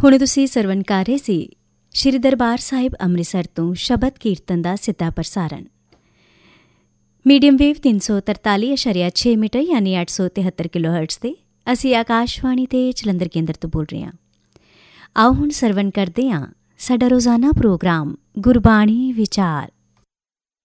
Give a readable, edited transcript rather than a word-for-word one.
ਹੁਣ ਤੁਸੀਂ ਸਰਵਣ ਕਰ ਰਹੇ ਸੀ ਸ਼੍ਰੀ ਦਰਬਾਰ ਸਾਹਿਬ ਅੰਮ੍ਰਿਤਸਰ ਤੋਂ ਸ਼ਬਦ ਕੀਰਤਨ ਦਾ ਸਿੱਧਾ ਪ੍ਰਸਾਰਣ ਮੀਡੀਅਮ ਵੇਵ 343.6 ਮੀਟਰ ਯਾਨੀ 873 ਕਿਲੋਹਰਟਜ਼ ਤੇ। ਅਸੀਂ ਆਕਾਸ਼ਵਾਣੀ ਤੇ ਜਲੰਧਰ ਕੇਂਦਰ ਤੋਂ ਬੋਲ ਰਹੇ ਹਾਂ। ਆਓ ਹੁਣ ਸਰਵਣ ਕਰਦੇ ਹਾਂ ਸਾਡਾ ਰੋਜ਼ਾਨਾ ਪ੍ਰੋਗਰਾਮ ਗੁਰਬਾਣੀ ਵਿਚਾਰ।